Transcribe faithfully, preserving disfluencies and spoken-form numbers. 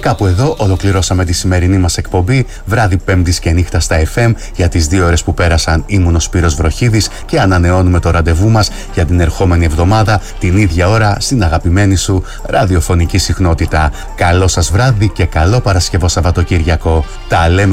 κάπου εδώ ολοκληρώσαμε τη σημερινή μας εκπομπή βράδυ Πέμπτης και νύχτα στα εφ εμ. Για τις δύο ώρες που πέρασαν ήμουν ο Σπύρος Βροχίδης και ανανεώνουμε το ραντεβού μας για την ερχόμενη εβδομάδα την ίδια ώρα στην αγαπημένη σου ραδιοφωνική συχνότητα. Καλό σας βράδυ και καλό Παρασκευό Σαββατοκύριακο. Τα λέμε